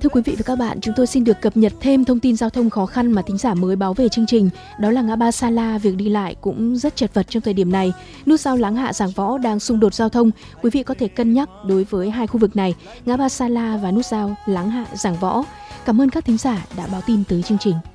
Thưa quý vị và các bạn, chúng tôi xin được cập nhật thêm thông tin giao thông khó khăn mà thính giả mới báo về chương trình. Đó là ngã ba Sa La, việc đi lại cũng rất chật vật trong thời điểm này. Nút giao Láng Hạ Giảng Võ đang xung đột giao thông. Quý vị có thể cân nhắc đối với hai khu vực này, ngã ba Sa La và nút giao Láng Hạ Giảng Võ. Cảm ơn các thính giả đã báo tin tới chương trình.